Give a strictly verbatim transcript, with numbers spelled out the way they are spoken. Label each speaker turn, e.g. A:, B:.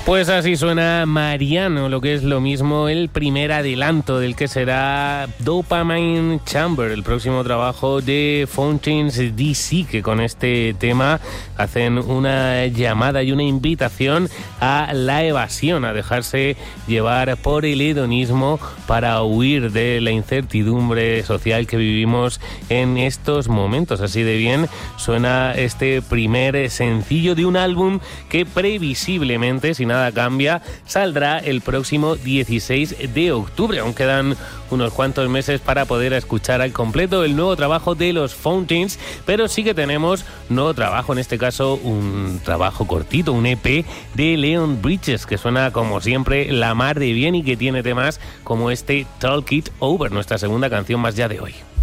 A: Pues así suena Mariano, lo que es lo mismo el primer adelanto del que será Dopamine Chamber, el próximo trabajo de Fountains D C, que con este tema hacen una llamada y una invitación a la evasión, a dejarse llevar por el hedonismo para huir de la incertidumbre social que vivimos en estos momentos. Así de bien suena este primer sencillo de un álbum que previsiblemente, si nada cambia, saldrá el próximo dieciséis de octubre. Aún quedan unos cuantos meses para poder escuchar al completo el nuevo trabajo de los Fountains, pero sí que tenemos nuevo trabajo, en este caso un trabajo cortito, un E P de Leon Bridges, que suena como siempre la mar de bien y que tiene temas como este Talk It Over, nuestra segunda canción más ya de hoy.